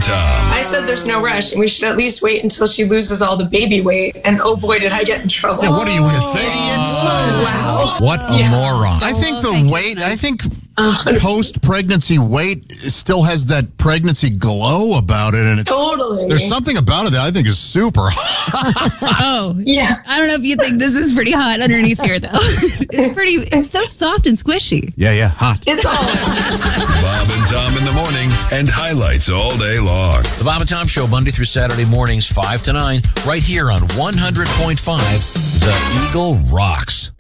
Tom. I said there's no rush, and we should at least wait until she loses all the baby weight. And oh boy, did I get in trouble. Yeah, what are you, an idiot? Wow. What a moron. I think the weight, post-pregnancy weight still has that pregnancy glow about it. And it's, totally. There's something about it that I think is super hot. Oh, yeah. I don't know if you think this is pretty hot underneath here, though. It's so soft and squishy. Yeah, hot. It's all. Bob and Tom in the morning and highlights all day long. The Bob and Tom Show, Monday through Saturday mornings, 5 to 9, right here on 100.5, The Eagle Rocks.